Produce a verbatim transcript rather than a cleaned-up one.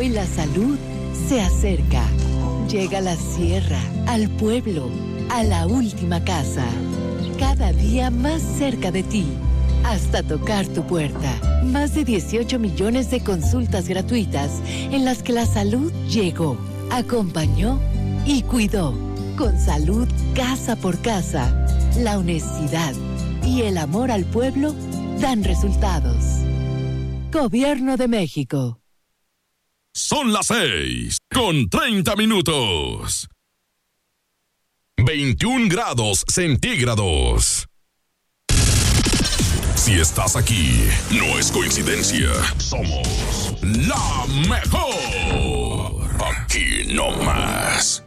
Hoy la salud se acerca. Llega a la sierra, al pueblo, a la última casa. Cada día más cerca de ti, hasta tocar tu puerta. Más de dieciocho millones de consultas gratuitas en las que la salud llegó, acompañó y cuidó. Con salud casa por casa, la honestidad y el amor al pueblo dan resultados. Gobierno de México. Son las seis con treinta minutos. veintiún grados centígrados. Si estás aquí, no es coincidencia. Somos la mejor. Aquí no más.